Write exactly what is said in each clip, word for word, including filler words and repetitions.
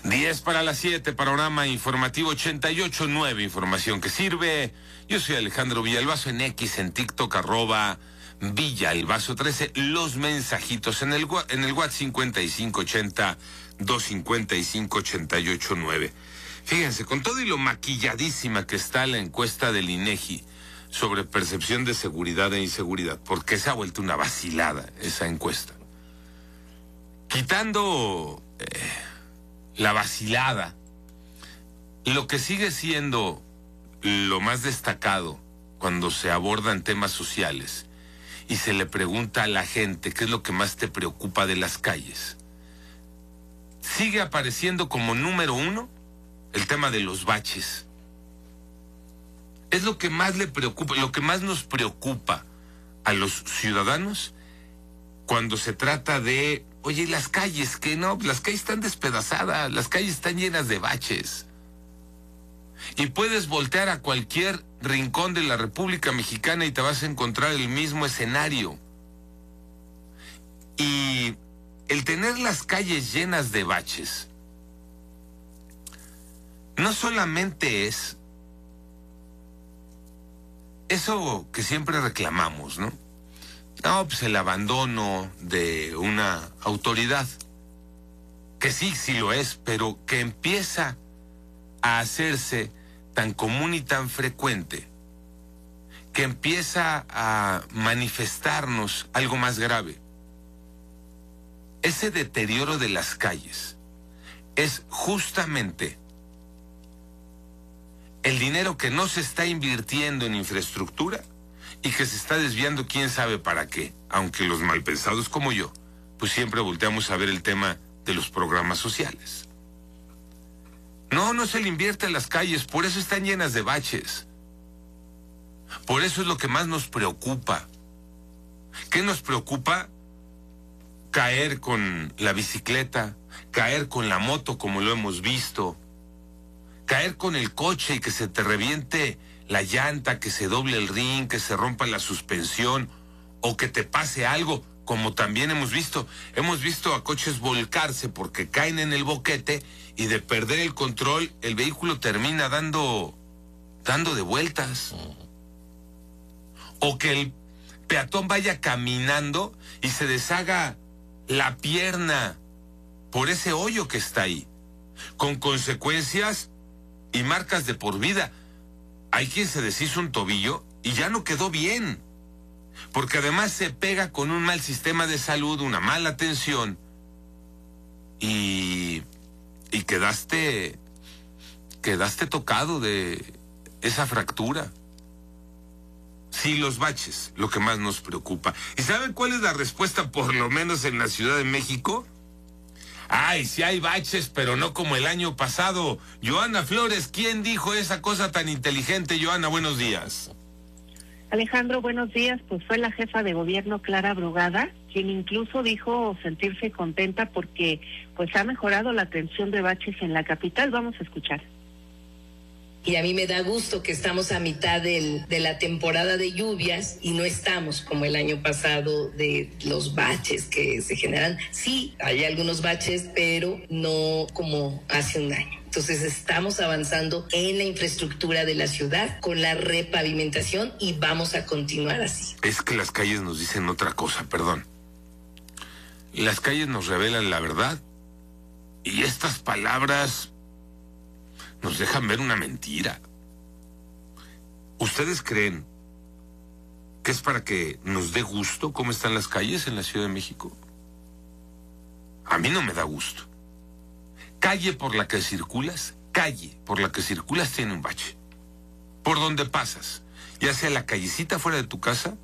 diez para las siete, panorama informativo ochenta y ocho punto nueve, información que sirve. Yo soy Alejandro Villalbazo, en X, en TikTok, arroba Villalbazo trece. Los mensajitos en el, en el WhatsApp cincuenta y cinco ochenta, doscientos cincuenta y cinco, ochenta y ocho nueve. Fíjense, con todo y lo maquilladísima que está la encuesta del INEGI sobre percepción de seguridad e inseguridad, porque se ha vuelto una vacilada esa encuesta. Quitando eh, la vacilada, lo que sigue siendo lo más destacado cuando se abordan temas sociales y se le pregunta a la gente qué es lo que más te preocupa de las calles, sigue apareciendo como número uno el tema de los baches. Es lo que más le preocupa, lo que más nos preocupa a los ciudadanos cuando se trata de, oye, las calles, que no, las calles están despedazadas, las calles están llenas de baches. Y puedes voltear a cualquier rincón de la República Mexicana y te vas a encontrar el mismo escenario. Y el tener las calles llenas de baches no solamente es eso que siempre reclamamos, ¿no? No, pues el abandono de una autoridad, que sí, sí lo es, pero que empieza a hacerse tan común y tan frecuente, que empieza a manifestarnos algo más grave. Ese deterioro de las calles es justamente el dinero que no se está invirtiendo en infraestructura y que se está desviando quién sabe para qué, aunque los malpensados como yo, pues siempre volteamos a ver el tema de los programas sociales. No, no se le invierte en las calles, por eso están llenas de baches. Por eso es lo que más nos preocupa. ¿Qué nos preocupa? Caer con la bicicleta, caer con la moto como lo hemos visto, caer con el coche y que se te reviente la llanta, que se doble el rin, que se rompa la suspensión o que te pase algo, como también hemos visto. Hemos visto a coches volcarse porque caen en el boquete y de perder el control el vehículo termina dando, dando de vueltas. O que el peatón vaya caminando y se deshaga la pierna por ese hoyo que está ahí, con consecuencias y marcas de por vida. Hay quien se deshizo un tobillo y ya no quedó bien, porque además se pega con un mal sistema de salud, una mala atención, y, y quedaste, quedaste tocado de esa fractura. Sí, los baches, lo que más nos preocupa. ¿Y saben cuál es la respuesta, por lo menos en la Ciudad de México? Ay, sí hay baches, pero no como el año pasado. Joana Flores, ¿quién dijo esa cosa tan inteligente? Joana, buenos días. Alejandro, buenos días. Pues fue la jefa de gobierno, Clara Brugada, quien incluso dijo sentirse contenta porque pues ha mejorado la atención de baches en la capital. Vamos a escuchar. Y a mí me da gusto que estamos a mitad del, de la temporada de lluvias y no estamos como el año pasado de los baches que se generan. Sí, hay algunos baches, pero no como hace un año. Entonces estamos avanzando en la infraestructura de la ciudad con la repavimentación y vamos a continuar así. Es que las calles nos dicen otra cosa, perdón. Las calles nos revelan la verdad y estas palabras nos dejan ver una mentira. ¿Ustedes creen que es para que nos dé gusto cómo están las calles en la Ciudad de México? A mí no me da gusto. Calle por la que circulas, calle por la que circulas tiene un bache. Por donde pasas, ya sea la callecita fuera de tu casa,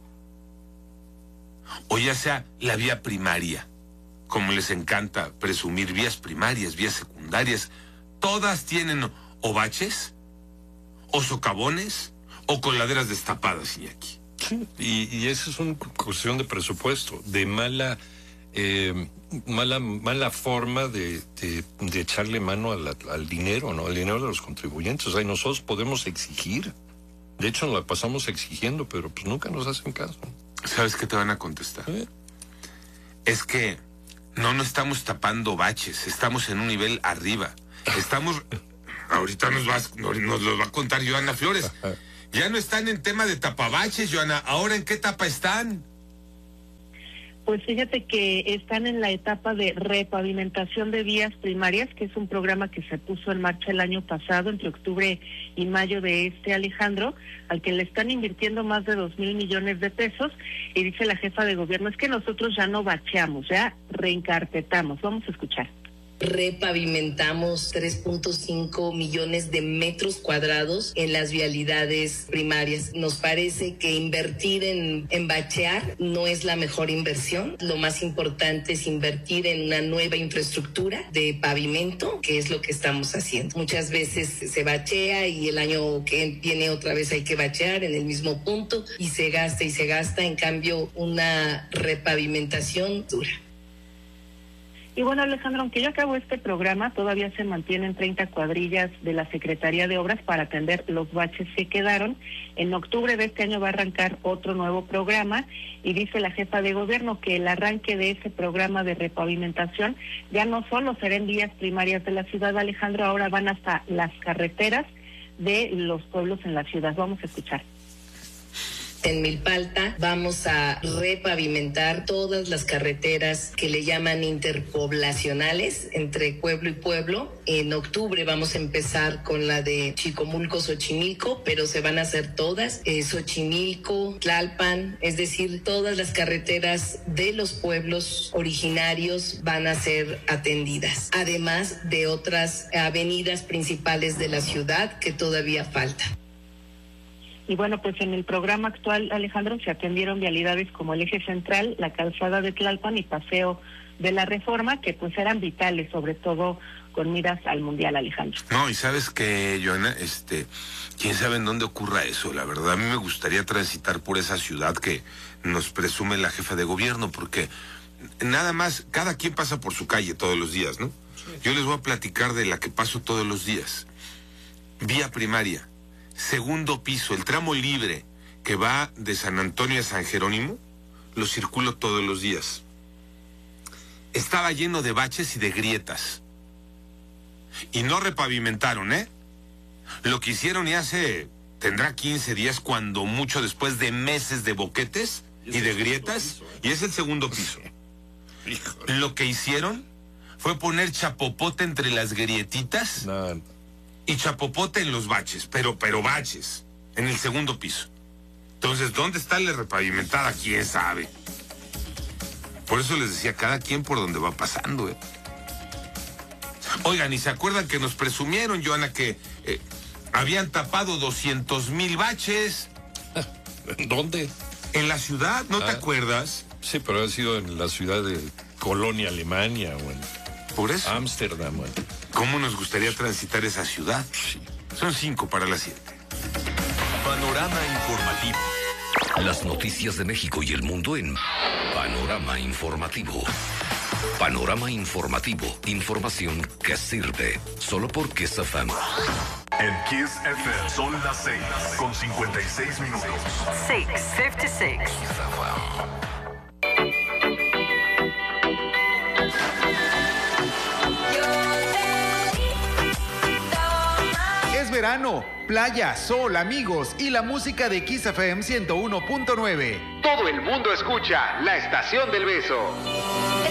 o ya sea la vía primaria, como les encanta presumir, vías primarias, vías secundarias, todas tienen o baches, o socavones, o coladeras destapadas, Iñaki. Sí, y, y eso es una cuestión de presupuesto, de mala eh, mala mala forma de, de, de echarle mano a la, al dinero, ¿no? Al dinero de los contribuyentes. O sea, y nosotros podemos exigir. De hecho, nos la pasamos exigiendo, pero pues nunca nos hacen caso. ¿Sabes qué te van a contestar? ¿Eh? Es que no, no estamos tapando baches, estamos en un nivel arriba. Estamos, ahorita nos, vas, nos, nos lo va a contar Joana Flores. Ya no están en tema de tapabaches, Joana. ¿Ahora en qué etapa están? Pues fíjate que están en la etapa de repavimentación de vías primarias, que es un programa que se puso en marcha el año pasado, entre octubre y mayo de este, Alejandro, al que le están invirtiendo más de dos mil millones de pesos, y dice la jefa de gobierno, es que nosotros ya no bacheamos, ya reencarpetamos. Vamos a escuchar. Repavimentamos tres punto cinco millones de metros cuadrados en las vialidades primarias. Nos parece que invertir en, en bachear no es la mejor inversión. Lo más importante es invertir en una nueva infraestructura de pavimento, que es lo que estamos haciendo. Muchas veces se bachea y el año que viene otra vez hay que bachear en el mismo punto y se gasta y se gasta. En cambio, una repavimentación dura. Y bueno, Alejandro, aunque ya acabó este programa, todavía se mantienen treinta cuadrillas de la Secretaría de Obras para atender los baches que quedaron. En octubre de este año va a arrancar otro nuevo programa y dice la jefa de gobierno que el arranque de ese programa de repavimentación ya no solo será en vías primarias de la ciudad, Alejandro, ahora van hasta las carreteras de los pueblos en la ciudad. Vamos a escuchar. En Milpalta vamos a repavimentar todas las carreteras que le llaman interpoblacionales entre pueblo y pueblo. En octubre vamos a empezar con la de Chicomulco, Xochimilco, pero se van a hacer todas. Eh, Xochimilco, Tlalpan, es decir, todas las carreteras de los pueblos originarios van a ser atendidas. Además de otras avenidas principales de la ciudad que todavía faltan. Y bueno, pues en el programa actual, Alejandro, se atendieron vialidades como el Eje Central, la Calzada de Tlalpan y Paseo de la Reforma, que pues eran vitales, sobre todo con miras al Mundial, Alejandro. No, y sabes que, Joana, este, quién sabe en dónde ocurra eso. La verdad, a mí me gustaría transitar por esa ciudad que nos presume la jefa de gobierno, porque nada más, cada quien pasa por su calle todos los días, ¿no? Sí. Yo les voy a platicar de la que paso todos los días. Vía primaria. Segundo piso, el tramo libre que va de San Antonio a San Jerónimo, lo circulo todos los días. Estaba lleno de baches y de grietas. Y no repavimentaron, ¿eh? Lo que hicieron y hace, tendrá quince días, cuando mucho, después de meses de boquetes y de grietas, y es el segundo piso. Lo que hicieron fue poner chapopote entre las grietitas. No. Y chapopote en los baches, pero, pero baches, en el segundo piso. Entonces, ¿dónde está la repavimentada? ¿Quién sabe? Por eso les decía, cada quien por donde va pasando, ¿eh? Oigan, ¿y se acuerdan que nos presumieron, Joana, que eh, habían tapado doscientos mil baches? ¿Dónde? En la ciudad, ¿no ah, te acuerdas? Sí, pero ha sido en la ciudad de Colonia, Alemania, o en por eso Ámsterdam. Bueno. ¿Cómo nos gustaría transitar esa ciudad? Sí. Son cinco para las siete. Panorama informativo. Las noticias de México y el mundo en Panorama Informativo. Panorama Informativo. Información que sirve. Solo por Kiss F M. En Kiss F M son las seis con cincuenta y seis minutos. seis cincuenta y seis. Verano, playa, sol, amigos y la música de Kiss F M ciento uno punto nueve. Todo el mundo escucha La Estación del Beso.